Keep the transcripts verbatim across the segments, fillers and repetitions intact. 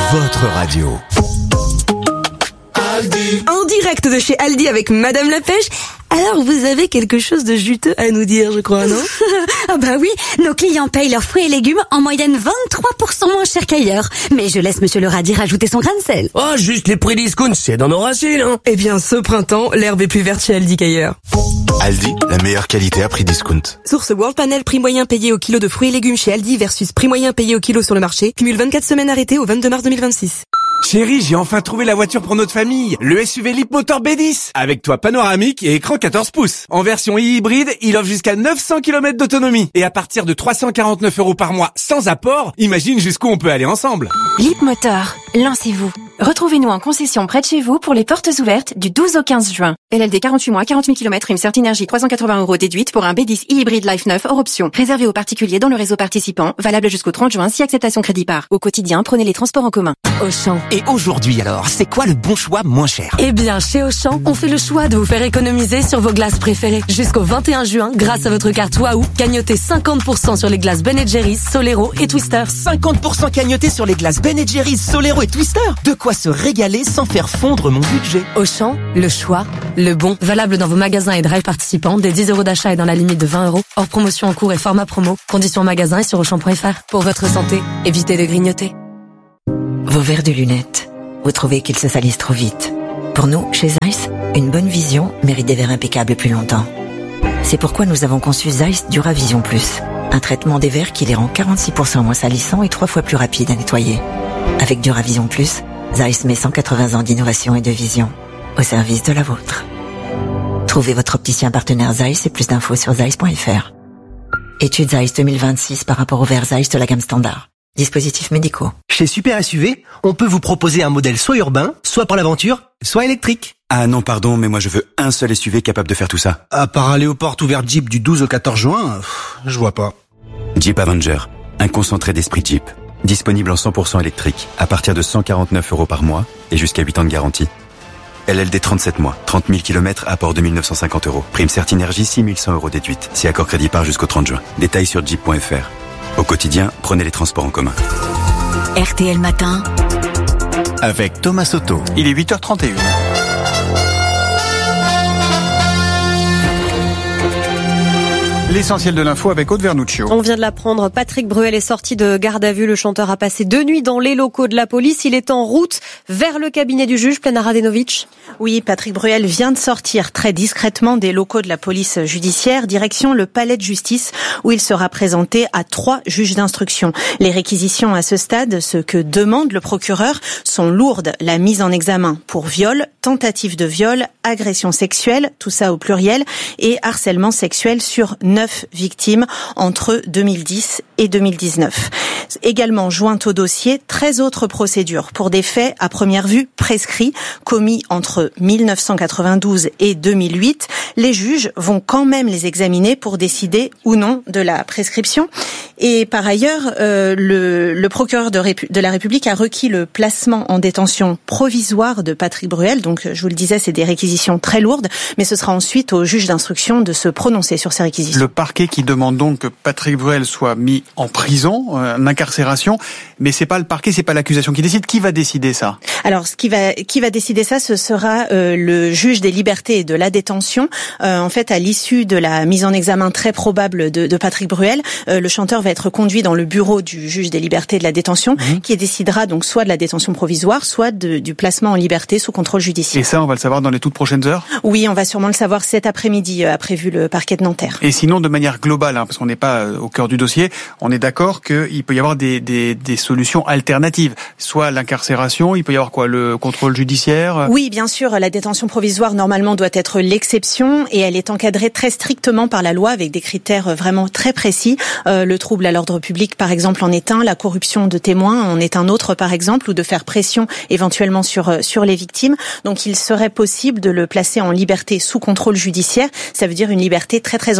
votre radio. Aldi. En direct de chez Aldi avec Madame la Pêche. Alors, vous avez quelque chose de juteux à nous dire, je crois, non? Ah bah oui, nos clients payent leurs fruits et légumes en moyenne vingt-trois pour cent moins cher qu'ailleurs. Mais je laisse Monsieur le Radis rajouter son grain de sel. Oh, juste les prix discount, c'est dans nos racines, hein. Eh bien, ce printemps, l'herbe est plus verte chez Aldi qu'ailleurs. Aldi, la meilleure qualité à prix discount. Source World Panel, prix moyen payé au kilo de fruits et légumes chez Aldi versus prix moyen payé au kilo sur le marché. Cumule vingt-quatre semaines arrêtées au vingt-deux mars deux mille vingt-six. Chérie, j'ai enfin trouvé la voiture pour notre famille. Le S U V Leapmotor B dix. Avec toit panoramique et écran quatorze pouces. En version hybride, il offre jusqu'à neuf cents kilomètres d'autonomie. Et à partir de trois cent quarante-neuf euros par mois sans apport, imagine jusqu'où on peut aller ensemble. Leapmotor, lancez-vous. Retrouvez-nous en concession près de chez vous pour les portes ouvertes du douze au quinze juin. L L D quarante-huit mois, quarante mille kilomètres, une Cert Énergie trois cent quatre-vingts euros déduite pour un B dix hybride Life neuf hors option. Réservé aux particuliers dans le réseau participant, valable jusqu'au trente juin si acceptation crédit par. Au quotidien, prenez les transports en commun. Auchan. Et aujourd'hui alors, c'est quoi le bon choix moins cher? Eh bien, chez Auchan, on fait le choix de vous faire économiser sur vos glaces préférées. Jusqu'au vingt et un juin, grâce à votre carte Wahoo, gagnotez cinquante pour cent sur les glaces Ben Jerry's, Solero et Twister. cinquante pour cent cagnoté sur les glaces Ben Jerry's, Solero et Twister. De quoi se régaler sans faire fondre mon budget. Auchan, le choix, le bon. Valable dans vos magasins et drive participants, dès dix euros d'achat et dans la limite de vingt euros. Hors promotion en cours et format promo. Conditions magasin et sur auchan point f r. Pour votre santé, évitez de grignoter. Vos verres de lunettes, vous trouvez qu'ils se salissent trop vite. Pour nous, chez Zeiss, une bonne vision mérite des verres impeccables plus longtemps. C'est pourquoi nous avons conçu Zeiss Duravision Plus, un traitement des verres qui les rend quarante-six pour cent moins salissants et trois fois plus rapides à nettoyer. Avec Duravision Plus, Zeiss met cent quatre-vingts ans d'innovation et de vision au service de la vôtre. Trouvez votre opticien partenaire Zeiss et plus d'infos sur zeiss point f r. Étude Zeiss deux mille vingt-six par rapport aux verres Zeiss de la gamme standard. Dispositifs médicaux. Chez Super S U V, on peut vous proposer un modèle soit urbain, soit pour l'aventure, soit électrique. Ah non, pardon, mais moi je veux un seul S U V capable de faire tout ça. À part aller aux portes ouvertes Jeep du douze au quatorze juin, pff, je vois pas. Jeep Avenger, un concentré d'esprit Jeep. Disponible en cent pour cent électrique, à partir de cent quarante-neuf euros par mois et jusqu'à huit ans de garantie. L L D trente-sept mois, trente mille kilomètres, apport deux mille neuf cent cinquante euros. Prime Cert Énergie six mille cent euros déduite, si accord crédit part jusqu'au trente juin. Détails sur jeep point f r. Au quotidien, prenez les transports en commun. R T L Matin. Avec Thomas Soto. Il est huit heures trente et une. L'essentiel de l'info avec Aude Vernuccio. On vient de l'apprendre, Patrick Bruel est sorti de garde à vue. Le chanteur a passé deux nuits dans les locaux de la police. Il est en route vers le cabinet du juge, Plena Radenovic. Oui, Patrick Bruel vient de sortir très discrètement des locaux de la police judiciaire, direction le palais de justice, où il sera présenté à trois juges d'instruction. Les réquisitions à ce stade, ce que demande le procureur, sont lourdes. La mise en examen pour viol, tentative de viol, agression sexuelle, tout ça au pluriel, et harcèlement sexuel sur neuf victimes entre deux mille dix et deux mille dix-neuf. Également jointe au dossier, treize autres procédures pour des faits à première vue prescrits, commis entre mille neuf cent quatre-vingt-douze et deux mille huit. Les juges vont quand même les examiner pour décider ou non de la prescription. Et par ailleurs, euh, le, le procureur de, Répu- de la République a requis le placement en détention provisoire de Patrick Bruel. Donc, je vous le disais, c'est des réquisitions très lourdes, mais ce sera ensuite au juge d'instruction de se prononcer sur ces réquisitions. Le parquet qui demande donc que Patrick Bruel soit mis en prison, en incarcération, mais c'est pas le parquet, c'est pas l'accusation qui décide. Qui va décider ça? Alors, ce qui va qui va décider ça, ce sera euh, le juge des libertés et de la détention. Euh, en fait, à l'issue de la mise en examen très probable de, de Patrick Bruel, euh, le chanteur va être conduit dans le bureau du juge des libertés et de la détention, mmh. qui décidera donc soit de la détention provisoire, soit de, du placement en liberté sous contrôle judiciaire. Et ça, on va le savoir dans les toutes prochaines heures? Oui, on va sûrement le savoir cet après-midi, a prévu le parquet de Nanterre. Et sinon, de manière globale, hein, parce qu'on n'est pas au cœur du dossier, on est d'accord qu'il peut y avoir des, des, des solutions alternatives, soit l'incarcération, il peut y avoir quoi, le contrôle judiciaire? Oui, bien sûr, la détention provisoire normalement doit être l'exception et elle est encadrée très strictement par la loi avec des critères vraiment très précis. Euh, le trouble à l'ordre public, par exemple, en est un, la corruption de témoins en est un autre, par exemple, ou de faire pression éventuellement sur sur les victimes. Donc, il serait possible de le placer en liberté sous contrôle judiciaire. Ça veut dire une liberté très très encadrée.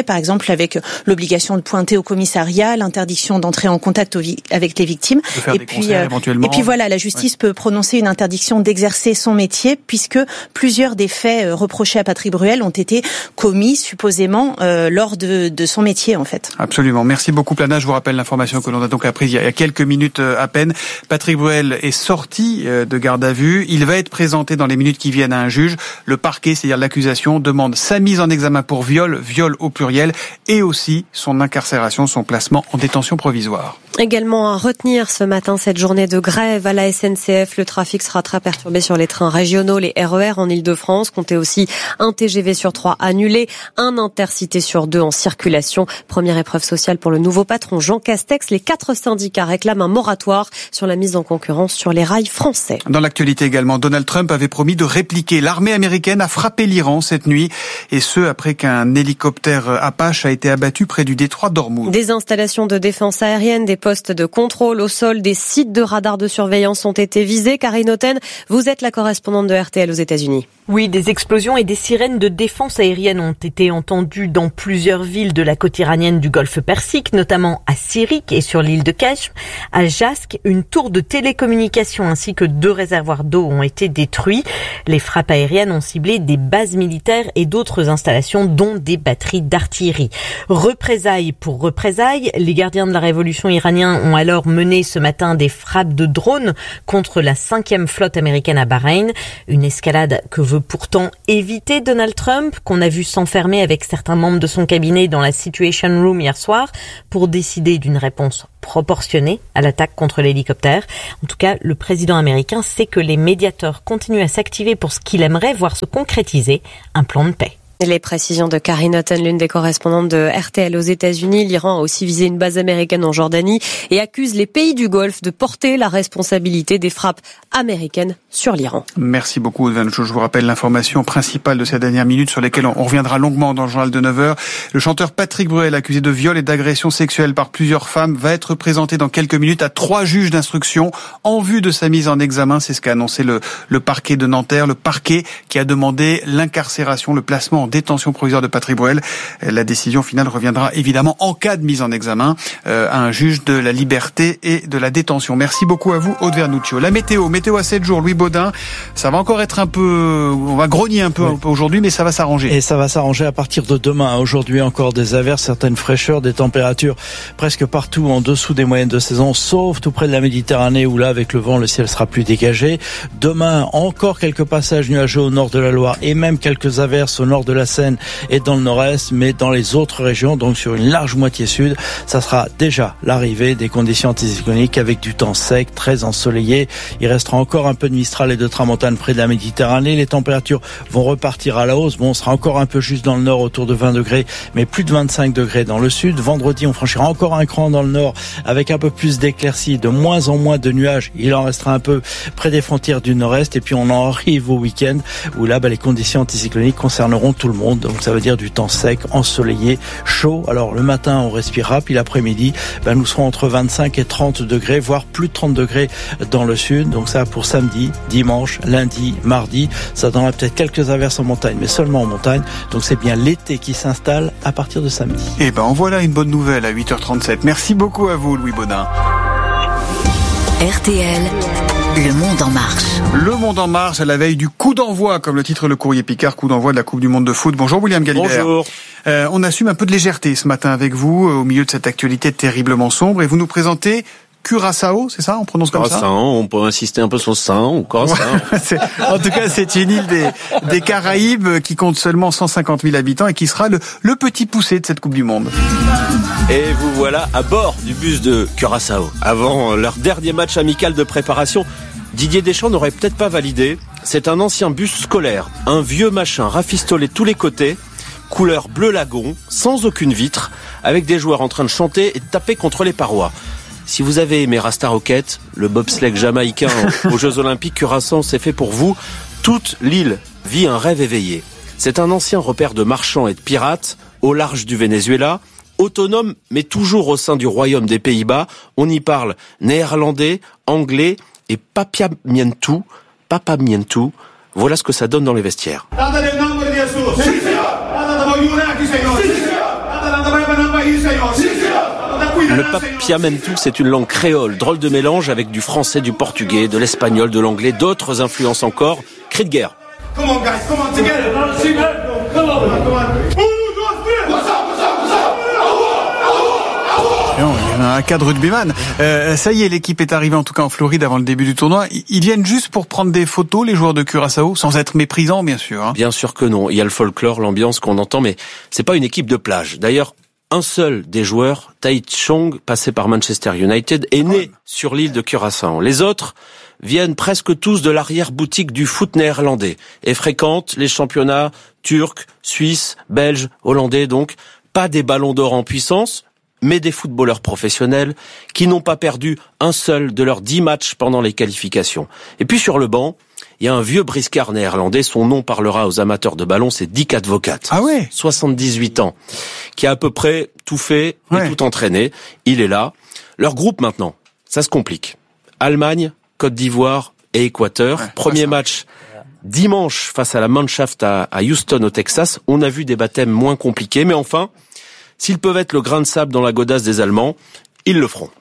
par exemple avec l'obligation de pointer au commissariat, l'interdiction d'entrer en contact avec les victimes. De faire et des puis, concerts, euh, éventuellement. et puis voilà, la justice ouais. peut prononcer une interdiction d'exercer son métier puisque plusieurs des faits euh, reprochés à Patrick Bruel ont été commis supposément euh, lors de, de son métier en fait. Absolument. Merci beaucoup Plana. Je vous rappelle l'information que l'on a donc apprise il y a quelques minutes à peine. Patrick Bruel est sorti de garde à vue. Il va être présenté dans les minutes qui viennent à un juge. Le parquet, c'est-à-dire l'accusation, demande sa mise en examen pour viol, viol au pluriel, et aussi son incarcération, son placement en détention provisoire. Également à retenir ce matin cette journée de grève à la S N C F. Le trafic sera très perturbé sur les trains régionaux, les R E R en Ile-de-France. Comptez aussi un T G V sur trois annulé, un Intercité sur deux en circulation. Première épreuve sociale pour le nouveau patron Jean Castex. Les quatre syndicats réclament un moratoire sur la mise en concurrence sur les rails français. Dans l'actualité également, Donald Trump avait promis de répliquer. L'armée américaine a frappé l'Iran cette nuit, et ce après qu'un hélicoptère Apache a été abattu près du détroit d'Ormuz. Des installations de défense aérienne, des postes de contrôle au sol, des sites de radars de surveillance ont été visés. Karine Oten, vous êtes la correspondante de R T L aux États-Unis. Oui, des explosions et des sirènes de défense aérienne ont été entendues dans plusieurs villes de la côte iranienne du Golfe Persique, notamment à Sirik et sur l'île de Keshm. À Jask, une tour de télécommunication ainsi que deux réservoirs d'eau ont été détruits. Les frappes aériennes ont ciblé des bases militaires et d'autres installations, dont des batteries d'artillerie. Représailles pour représailles, les gardiens de la révolution iraniens ont alors mené ce matin des frappes de drones contre la cinquième flotte américaine à Bahreïn. Une escalade que veut pourtant éviter Donald Trump, qu'on a vu s'enfermer avec certains membres de son cabinet dans la Situation Room hier soir pour décider d'une réponse proportionnée à l'attaque contre l'hélicoptère. En tout cas, le président américain sait que les médiateurs continuent à s'activer pour ce qu'il aimerait voir se concrétiser, un plan de paix. Les précisions de Karine Otten, l'une des correspondantes de R T L aux États-Unis. L'Iran a aussi visé une base américaine en Jordanie et accuse les pays du Golfe de porter la responsabilité des frappes américaines sur l'Iran. Merci beaucoup, Van. Je vous rappelle l'information principale de ces dernières minutes sur lesquelles on reviendra longuement dans le journal de neuf heures. Le chanteur Patrick Bruel, accusé de viol et d'agression sexuelle par plusieurs femmes, va être présenté dans quelques minutes à trois juges d'instruction en vue de sa mise en examen. C'est ce qu'a annoncé le, le parquet de Nanterre, le parquet qui a demandé l'incarcération, le placement en détention provisoire de Patrick Bruel. La décision finale reviendra évidemment en cas de mise en examen euh, à un juge de la liberté et de la détention. Merci beaucoup à vous, Aude Vernuccio. La météo, météo à sept jours, Louis Baudin, ça va encore être un peu, on va grogner un peu oui. aujourd'hui, mais ça va s'arranger. Et ça va s'arranger à partir de demain. Aujourd'hui encore des averses, certaines fraîcheurs, des températures presque partout en dessous des moyennes de saison, sauf tout près de la Méditerranée où là, avec le vent, le ciel sera plus dégagé. Demain, encore quelques passages nuageux au nord de la Loire et même quelques averses au nord de la Seine et dans le nord-est, mais dans les autres régions, donc sur une large moitié sud, ça sera déjà l'arrivée des conditions anticycloniques avec du temps sec, très ensoleillé. Il restera encore un peu de Mistral et de Tramontane près de la Méditerranée. Les températures vont repartir à la hausse. Bon, on sera encore un peu juste dans le nord, autour de vingt degrés, mais plus de vingt-cinq degrés dans le sud. Vendredi, on franchira encore un cran dans le nord avec un peu plus d'éclaircies, de moins en moins de nuages. Il en restera un peu près des frontières du nord-est et puis on en arrive au week-end où là, bah, les conditions anticycloniques concerneront tout le monde. Donc ça veut dire du temps sec, ensoleillé, chaud. Alors le matin, on respirera, puis l'après-midi, ben, nous serons entre vingt-cinq et trente degrés, voire plus de trente degrés dans le sud. Donc ça pour samedi, dimanche, lundi, mardi. Ça donnera peut-être quelques averses en montagne, mais seulement en montagne. Donc c'est bien l'été qui s'installe à partir de samedi. Eh ben en voilà une bonne nouvelle à huit heures trente-sept. Merci beaucoup à vous, Louis Baudin. R T L, Le Monde en Marche. Le Monde en Marche à la veille du coup d'envoi, comme le titre Le Courrier Picard, coup d'envoi de la Coupe du Monde de foot. Bonjour William Galibert. Bonjour. Euh, on assume un peu de légèreté ce matin avec vous, au milieu de cette actualité terriblement sombre, et vous nous présentez Curaçao, c'est ça? On prononce comme Curaçao, ça? on peut insister un peu sur ça, ou Curaçao. En tout cas, c'est une île des, des Caraïbes qui compte seulement cent cinquante mille habitants et qui sera le, le petit poussé de cette Coupe du Monde. Et vous voilà à bord du bus de Curaçao. Avant leur dernier match amical de préparation, Didier Deschamps n'aurait peut-être pas validé. C'est un ancien bus scolaire, un vieux machin rafistolé de tous les côtés, couleur bleu lagon, sans aucune vitre, avec des joueurs en train de chanter et de taper contre les parois. Si vous avez aimé Rasta Rocket, le bobsleigh jamaïcain aux Jeux Olympiques, Curaçao, c'est fait pour vous. Toute l'île vit un rêve éveillé. C'est un ancien repère de marchands et de pirates, au large du Venezuela, autonome mais toujours au sein du royaume des Pays-Bas. On y parle néerlandais, anglais et papiamientu. Papiamientu. Voilà ce que ça donne dans les vestiaires. Le papiamentu, c'est une langue créole, drôle de mélange avec du français, du portugais, de l'espagnol, de l'anglais, d'autres influences encore. Cri de guerre. Come on, guys, come on, together. Come on, come on. Un cadre rugbyman. Euh, ça y est, l'équipe est arrivée en tout cas en Floride avant le début du tournoi. Ils viennent juste pour prendre des photos, les joueurs de Curaçao, sans être méprisants, bien sûr. Hein. Bien sûr que non. Il y a le folklore, l'ambiance qu'on entend, mais c'est pas une équipe de plage. D'ailleurs, un seul des joueurs, Tai Chong, passé par Manchester United, est né sur l'île de Curaçao. Les autres viennent presque tous de l'arrière-boutique du foot néerlandais et fréquentent les championnats turcs, suisses, belges, hollandais donc. Pas des ballons d'or en puissance, mais des footballeurs professionnels qui n'ont pas perdu un seul de leurs dix matchs pendant les qualifications. Et puis sur le banc, il y a un vieux briscard néerlandais, son nom parlera aux amateurs de ballon, c'est Dick Advocat. Ah ouais, soixante-dix-huit ans, qui a à peu près tout fait et ouais. tout entraîné. Il est là. Leur groupe maintenant, ça se complique. Allemagne, Côte d'Ivoire et Équateur. Ouais, Premier match dimanche face à la Mannschaft à, à Houston au Texas. On a vu des baptêmes moins compliqués, mais enfin, s'ils peuvent être le grain de sable dans la godasse des Allemands, ils le feront.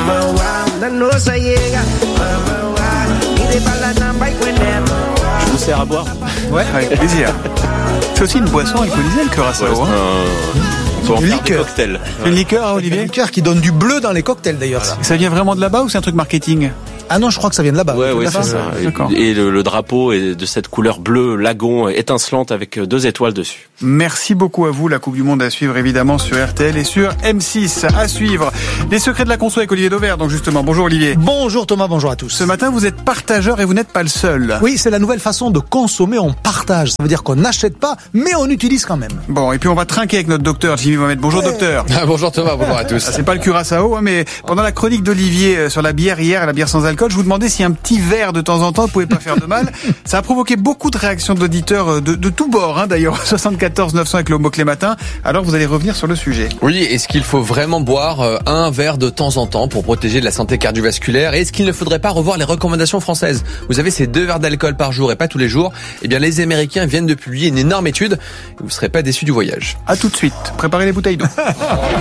Je vous sers à boire ? Ouais, avec plaisir. C'est aussi une boisson alcoolisée, le Curaçao. Ouais, hein. Une liqueur. Une liqueur, hein, Olivier ? Une liqueur qui donne du bleu dans les cocktails d'ailleurs. Voilà. Ça vient vraiment de là-bas ou c'est un truc marketing ? Ah non, je crois que ça vient de là-bas. Ouais, ouais, c'est ça. D'accord. Et le, le drapeau est de cette couleur bleue lagon étincelante avec deux étoiles dessus. Merci beaucoup à vous. La Coupe du Monde à suivre évidemment sur R T L et sur M six. À suivre les secrets de la conso avec Olivier Dauvert. Donc justement, bonjour Olivier. Bonjour Thomas, bonjour à tous. Ce matin, vous êtes partageur et vous n'êtes pas le seul. Oui, c'est la nouvelle façon de consommer, on partage. Ça veut dire qu'on n'achète pas, mais on utilise quand même. Bon, et puis on va trinquer avec notre docteur Jimmy Mohamed. Bonjour ouais. docteur. Ah, bonjour Thomas, bonjour à tous. Ah, c'est pas le Curaçao, hein, mais pendant la chronique d'Olivier sur la bière hier, la bière sans alcool, je vous demandais si un petit verre de temps en temps ne pouvait pas faire de mal. Ça a provoqué beaucoup de réactions d'auditeurs de, de tous bords, hein, d'ailleurs. soixante-quatorze neuf cents avec le mot-clé matin. Alors vous allez revenir sur le sujet. Oui, est-ce qu'il faut vraiment boire euh, un verre de temps en temps pour protéger de la santé cardiovasculaire? Et est-ce qu'il ne faudrait pas revoir les recommandations françaises? Vous savez, ces deux verres d'alcool par jour et pas tous les jours. Eh bien, les Américains viennent de publier une énorme étude. Vous ne serez pas déçus du voyage. À tout de suite. Préparez les bouteilles d'eau.